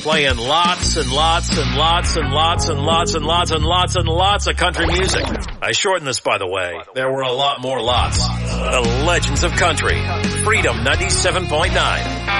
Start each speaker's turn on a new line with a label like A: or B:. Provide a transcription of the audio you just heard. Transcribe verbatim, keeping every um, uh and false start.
A: playing lots and lots and lots and lots and lots and lots and lots and lots of country music. I shortened this, by the way. There were a lot more lots. The Legends of Country. Freedom ninety-seven point nine.